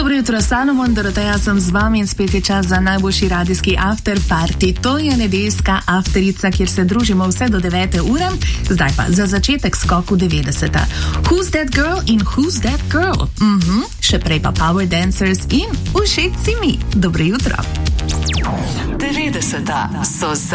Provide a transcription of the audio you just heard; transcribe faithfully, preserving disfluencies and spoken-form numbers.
Dobro jutro, Salomon, Doroteja sem z vami in spet je čas za najboljši radijski after party. To je nedeljska afterica, kjer se družimo vse do devete ure. Zdaj pa za začetek skok v devetdeseta. Who's that girl in who's that girl? Mhm, še prej pa Power Dancers in Všeč si mi. Dobro jutro. devetdeseta so za